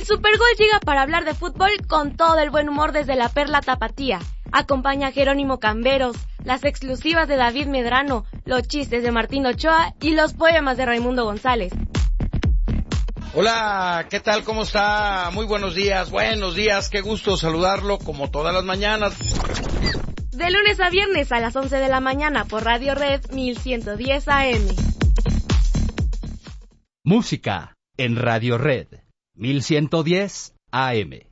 Supergol llega para hablar de fútbol con todo el buen humor desde la Perla Tapatía. Acompaña a Jerónimo Camberos, las exclusivas de David Medrano, los chistes de Martín Ochoa y los poemas de Raimundo González. Hola, ¿qué tal? ¿Cómo está? Muy buenos días, qué gusto saludarlo como todas las mañanas. De lunes a viernes a las 11 de la mañana por Radio Red 1110 AM. Música en Radio Red 1110 AM.